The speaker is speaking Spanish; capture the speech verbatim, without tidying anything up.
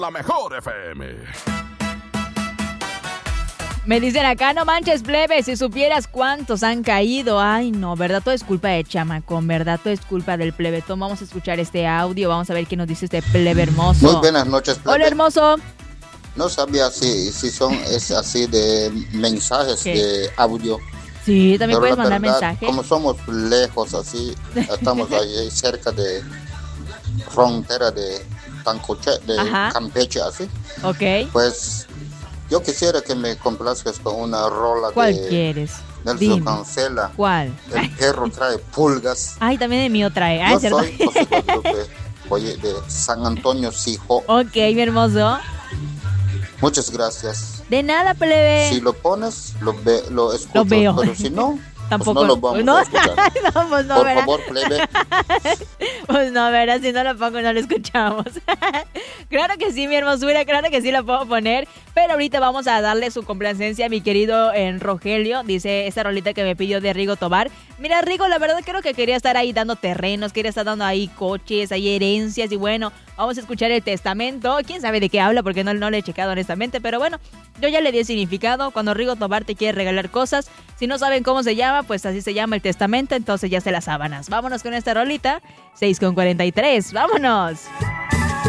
La mejor F M. Me dicen acá, no manches, plebe, si supieras cuántos han caído. Ay, no, ¿verdad? Todo es culpa de Chamacón, ¿verdad? Todo es culpa del plebetón. Vamos a escuchar este audio, vamos a ver qué nos dice este plebe hermoso. Muy buenas noches, plebe. Hola, hermoso. No sabía si, si son es así de mensajes ¿Qué? de audio. Sí, también Pero puedes la mandar verdad, mensajes. Como somos lejos así, estamos ahí cerca de frontera de Tancoche, de Ajá. Campeche así. Ok. Pues yo quisiera que me complazcas con una rola ¿Cuál de quieres? Nelson Dime. Cancela. ¿Cuál? El perro trae pulgas. Ay, también el mío trae. Ay, Yo ¿cierto? soy José Guadalupe, oye, de San Antonio, Sijo. Ok, mi hermoso. Muchas gracias. De nada, plebe. Si lo pones, lo, ve, lo escucho. Lo veo. Pero si no, Tampoco. pues no lo vamos no, a escuchar. no, pues no, Por ¿verdad? favor, plebe. Pues no, ¿verdad? Si no lo pongo, no lo escuchamos. Claro que sí, mi hermosura, claro que sí lo puedo poner. Pero ahorita vamos a darle su complacencia a mi querido en Rogelio. Dice esa rolita que me pidió de Rigo Tobar. Mira, Rigo, la verdad creo que quería estar ahí dando terrenos, quería estar dando ahí coches, ahí herencias. Y bueno, vamos a escuchar el testamento. Quién sabe de qué habla, porque no, no le he checado honestamente. Pero bueno, yo ya le di el significado. Cuando Rigo Tobar te quiere regalar cosas, si no saben cómo se llama, pues así se llama el testamento. Entonces ya se las sábanas. Vámonos con esta rolita. seis con cuarenta y tres. ¡Vámonos!